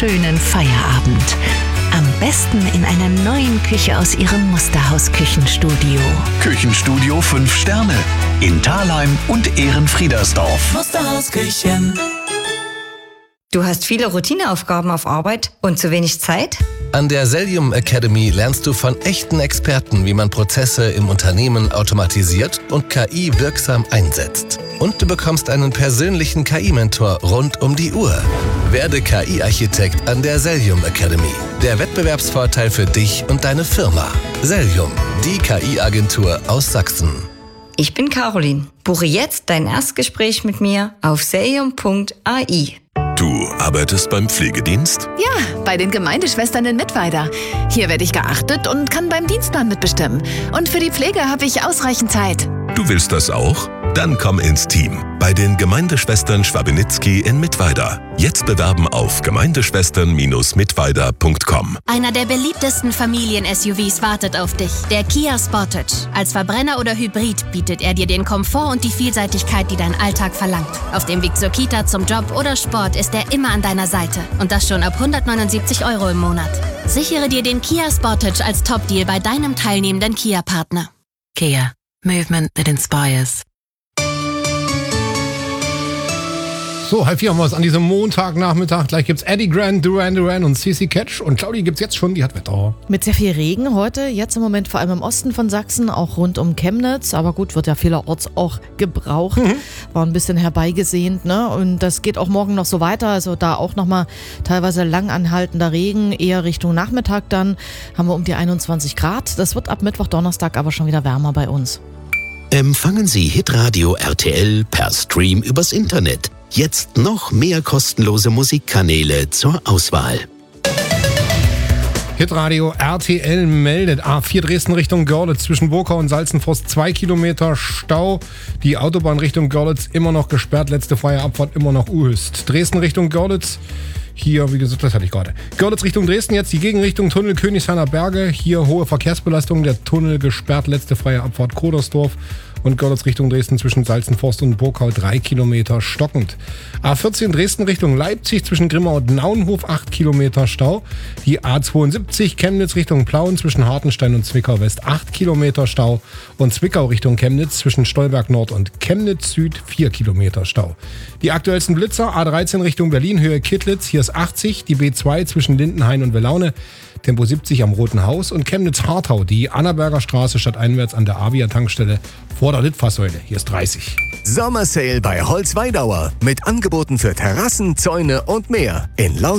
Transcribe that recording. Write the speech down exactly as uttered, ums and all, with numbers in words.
schönen Feierabend. Am besten in einer neuen Küche aus Ihrem Musterhaus-Küchenstudio. Küchenstudio fünf Sterne in Thalheim und Ehrenfriedersdorf. Musterhaus Küchen. Du hast viele Routineaufgaben auf Arbeit und zu wenig Zeit? An der Sellium Academy lernst du von echten Experten, wie man Prozesse im Unternehmen automatisiert und K I wirksam einsetzt. Und du bekommst einen persönlichen K I-Mentor rund um die Uhr. Werde K I-Architekt an der Sellium Academy. Der Wettbewerbsvorteil für dich und deine Firma. Sellium, die K I-Agentur aus Sachsen. Ich bin Caroline. Buche jetzt dein Erstgespräch mit mir auf sellium punkt a i. Du arbeitest beim Pflegedienst? Ja, bei den Gemeindeschwestern in Mittweida. Hier werde ich geachtet und kann beim Dienstplan mitbestimmen. Und für die Pflege habe ich ausreichend Zeit. Du willst das auch? Dann komm ins Team. Bei den Gemeindeschwestern Schwabenitzky in Mittweida. Jetzt bewerben auf gemeindeschwestern Bindestrich mittweida punkt com. Einer der beliebtesten Familien-S U Vs wartet auf dich. Der Kia Sportage. Als Verbrenner oder Hybrid bietet er dir den Komfort und die Vielseitigkeit, die dein Alltag verlangt. Auf dem Weg zur Kita, zum Job oder Sport ist er immer an deiner Seite. Und das schon ab hundertneunundsiebzig Euro im Monat. Sichere dir den Kia Sportage als Top-Deal bei deinem teilnehmenden Kia-Partner. Kia. Movement that inspires. So, halb vier haben wir es an diesem Montagnachmittag. Gleich gibt's Eddie Grant, Duran Duran und C C Catch. Und Claudi gibt's jetzt schon, die hat Wetter. Mit sehr viel Regen heute, jetzt im Moment vor allem im Osten von Sachsen, auch rund um Chemnitz. Aber gut, wird ja vielerorts auch gebraucht. Mhm. War ein bisschen herbeigesehnt, ne? Und das geht auch morgen noch so weiter. Also da auch nochmal teilweise lang anhaltender Regen. Eher Richtung Nachmittag dann haben wir um die einundzwanzig Grad. Das wird ab Mittwoch, Donnerstag aber schon wieder wärmer bei uns. Empfangen Sie Hitradio R T L per Stream übers Internet. Jetzt noch mehr kostenlose Musikkanäle zur Auswahl. Hitradio R T L meldet A vier Dresden Richtung Görlitz zwischen Burkau und Salzenforst zwei Kilometer Stau. Die Autobahn Richtung Görlitz immer noch gesperrt, letzte freie Abfahrt immer noch Uhüst. Dresden Richtung Görlitz. Hier, wie gesagt, das hatte ich gerade. Görlitz Richtung Dresden, jetzt die Gegenrichtung Tunnel Königshainer Berge. Hier hohe Verkehrsbelastung, der Tunnel gesperrt, letzte freie Abfahrt Kodersdorf. Und Görlitz Richtung Dresden zwischen Salzenforst und Burkau drei Kilometer stockend. A vierzehn Dresden Richtung Leipzig zwischen Grimma und Naunhof acht Kilometer Stau. Die A zweiundsiebzig Chemnitz Richtung Plauen zwischen Hartenstein und Zwickau West acht Kilometer Stau. Und Zwickau Richtung Chemnitz zwischen Stolberg Nord und Chemnitz Süd vier Kilometer Stau. Die aktuellsten Blitzer A dreizehn Richtung Berlin Höhe Kittlitz, hier ist achtzig. Die B zwei zwischen Lindenhain und Welaune. Tempo siebzig am Roten Haus und Chemnitz-Hartau, die Annaberger Straße stadteinwärts an der Avia-Tankstelle vor der Litfaßsäule. Hier ist dreißig. Sommersale bei Holz Weidauer mit Angeboten für Terrassen, Zäune und mehr in Laut